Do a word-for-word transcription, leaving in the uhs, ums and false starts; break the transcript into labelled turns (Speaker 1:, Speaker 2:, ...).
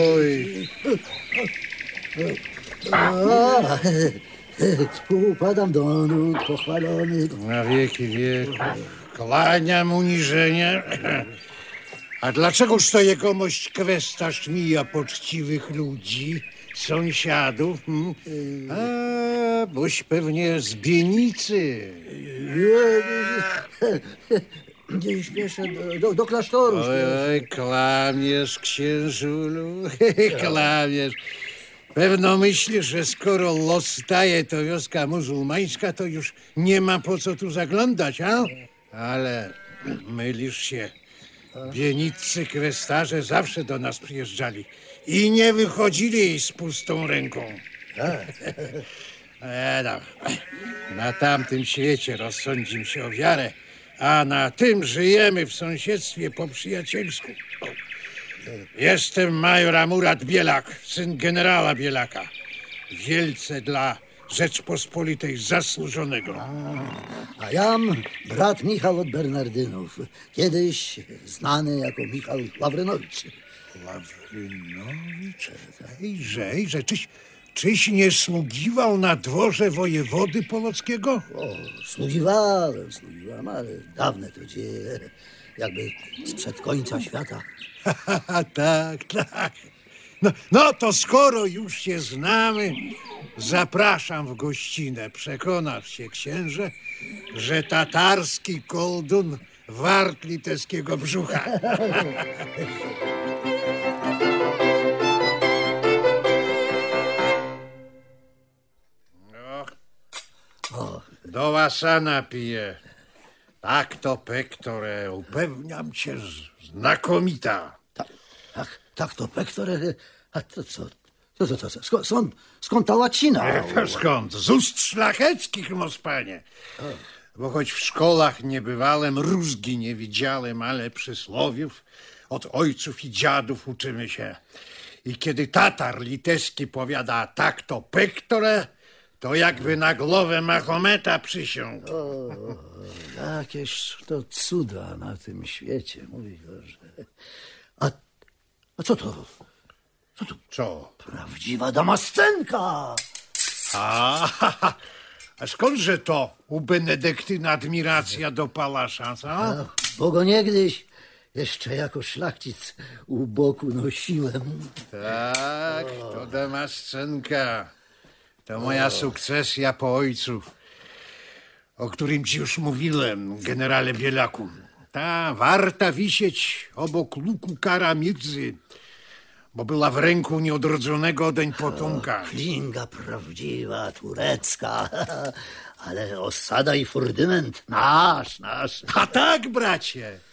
Speaker 1: Oj.
Speaker 2: Upadam do nóg, pochwalony.
Speaker 1: Na wieki wieków. Kłaniam uniżenie. A dlaczegoż to jegomość kwestarz mija poczciwych ludzi, sąsiadów? Hmm? A, boś pewnie z Bienicy.
Speaker 2: Gdzieś śpieszę do, do, do klasztoru.
Speaker 1: Oj, oj, klamiesz, księżulu, klamiesz. Pewno myślisz, że skoro los daje to wioska muzułmańska, to już nie ma po co tu zaglądać, a? Ale mylisz się. Bieniccy kwestarze zawsze do nas przyjeżdżali i nie wychodzili z pustą ręką. E, no. Na tamtym świecie rozsądzim się o wiarę, a na tym żyjemy w sąsiedztwie po przyjacielsku. Jestem major Amurat Bielak, syn generała Bielaka. Wielce dla Rzeczpospolitej zasłużonego.
Speaker 2: A, a jam brat Michał od Bernardynów. Kiedyś znany jako Michał Ławrynowicz.
Speaker 1: Ławrynowicz? Ejże, ejże, czyś, czyś nie sługiwał na dworze wojewody polockiego?
Speaker 2: O, sługiwałem, sługiwałem, ale dawne to dzieje. Jakby sprzed końca świata.
Speaker 1: Tak, tak. No, no to skoro już się znamy, zapraszam w gościnę. Przekonasz się, księże, że tatarski koldun wart litewskiego brzucha. No, do łasana piję. Tak to pektore, upewniam cię, znakomita.
Speaker 2: Tak, tak, tak to pektore. A to co? To, to, to, to, skąd, skąd, skąd ta łacina?
Speaker 1: E, skąd? Z ust szlacheckich, mos panie. Bo choć w szkołach nie bywałem, rózgi nie widziałem, ale przysłowiów od ojców i dziadów uczymy się. I kiedy Tatar litewski powiada tak to pektore, to jakby na głowę Mahometa przysiągł.
Speaker 2: O, jakież to cuda na tym świecie, mówi że. A, a co to? Co to?
Speaker 1: Co?
Speaker 2: Prawdziwa damascenka!
Speaker 1: A, a skądże to u Benedyktyna admiracja do Palasza, co?
Speaker 2: A, bo go niegdyś jeszcze jako szlachcic u boku nosiłem.
Speaker 1: Tak, to damascenka. To moja sukcesja po ojcu, o którym ci już mówiłem, generale Bielaku. Ta warta wisieć obok luku Karamidzy, bo była w ręku nieodrodzonego odeń potomka.
Speaker 2: Klinga prawdziwa, turecka, ale osada i furdyment nasz, nasz.
Speaker 1: A tak, bracie,